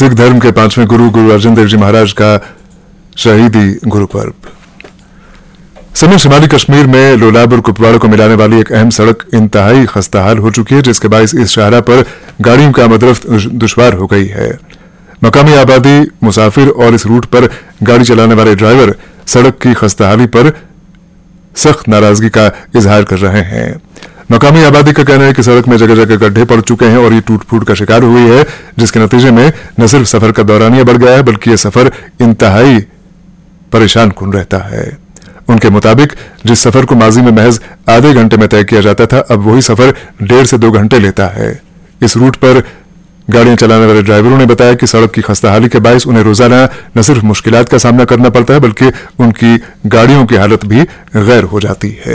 सिख धर्म के 5वें गुरु अर्जुन देव जी महाराज का शहीदी गुरु पर्व। समय शिमाली कश्मीर में लोलाब और कुपवाड़ा को मिलाने वाली एक अहम सड़क इंतहाई खस्ताहाल हो चुकी है, जिसके बायस इस शाहरा पर गाड़ियों का आमदरफ्त दुश्वार हो गई है। मकामी आबादी, मुसाफिर और इस रूट पर गाड़ी चलाने वाले ड्राइवर सड़क की खस्ताहाली पर सख्त नाराजगी का इजहार कर रहे हैं। मकामी आबादी का कहना है कि सड़क में जगह जगह गड्ढे पड़ चुके हैं और ये टूट फूट का शिकार हुई है, जिसके नतीजे में न सिर्फ सफर का दौरानिया बढ़ गया है बल्कि यह सफर इंतहाई परेशान कुन रहता है। उनके मुताबिक जिस सफर को माजी में महज आधे घंटे में तय किया जाता था, अब वही सफर 1.5 से 2 घंटे लेता है। इस रूट पर गाड़ियां चलाने वाले ड्राइवरों ने बताया कि सड़क की खस्ताहाली के बायस उन्हें रोजाना न सिर्फ मुश्किलात का सामना करना पड़ता है बल्कि उनकी गाड़ियों की हालत भी गैर हो जाती है।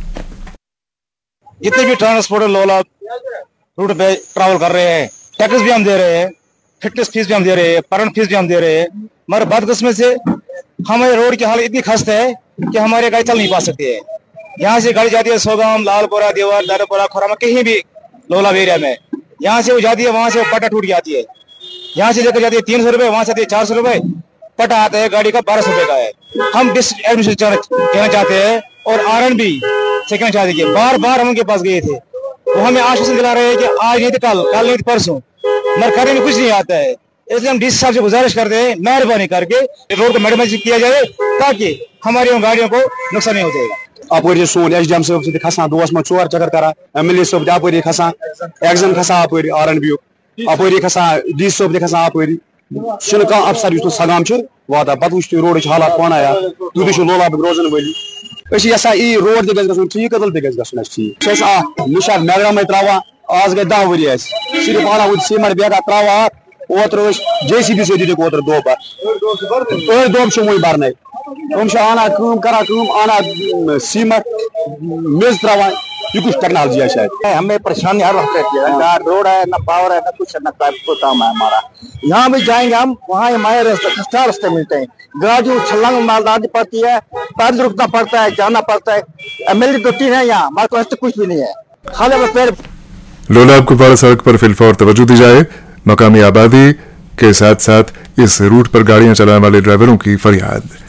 जितने भी ट्रांसपोर्टर लोलाब रूट पे ट्रैवल कर रहे हैं, टैक्स भी हम दे रहे हैं, फिटनेस फीस भी हम दे रहे हैं, परमिट फीस भी हम दे रहे हैं, मगर बदकिस्मत से हमारे रोड की हालत इतनी खस्ता है कि हमारे गाड़ी चल नहीं पा सकती है। यहाँ से गाड़ी जाती है सोगाम, लालपुरा, देवर, दारूपुरा, खुरामा, कहीं भी लोलाब एरिया में, यहाँ से वो जाती है, वहां से वो पट्टा टूट जाती है। यहाँ से लेकर जाती है 300 रुपए, वहां से आती है 400 रुपए, पट्टा आता है गाड़ी का 1200 रुपए का है। हम डिस्ट्रिक्ट एडमिनिस्ट्रेशन कहना चाहते हैं और आरएन भी कहना चाहते हैं, बार बार हम उनके पास गए थे, वो हमें आश्वासन दिला रहे हैं कि आज नहीं तो कल नहीं तो परसों, मगर करने में कुछ नहीं आता है। इसलिए हम डीसी साहब से गुजारिश करते हैं, मेहरबानी करके रोड को मेडमाइज किया जाए ताकि हमारी गाड़ियों को नुकसान नहीं हो जाएगा। अपर सोन एचडीएम साहब से खसान दोस में 4 चक्कर करा, एमएलए साहब अपर खसान, एग्जाम खसान अपर आरएनबी अपर खसान, डी साहब खसान अपर अफसर सगाम वाता पे वो रोड हालात पान आया तुत लोलाब रोजन वली यसा यी रोड तक ठीक कदल तक ठीक निशान मैग्राम त्रावान आज गई 10 वरी सिर्फ आना सीमेंट बेगा त्रावान ओतर JCB से दिख ओतर दोब वो बरन तम आना करा आना सीमेंट मेज त्रावान ये कुछ टेक्नोलॉजी है शायद। हमें परेशानी हर वक्त रहती है, ना रोड है, ना पावर है, ना कुछ है, ना काम है हमारा। यहाँ भी जाएंगे हम, वहाँ हमारे रास्ते मिलते हैं, गाड़ी छलांग मालदारी पड़ती है, पैदल रुकना पड़ता है, जाना पड़ता है। एमएलए 2-3 है यहाँ, हमारे पास तो कुछ भी नहीं है, खाली पैर। लोलाब कुपवाड़ा सड़क पर फिलफौर तवज्जो दी जाए। मकामी आबादी के साथ साथ इस रूट पर गाड़ियां चलाने वाले ड्राइवरों की फरियाद।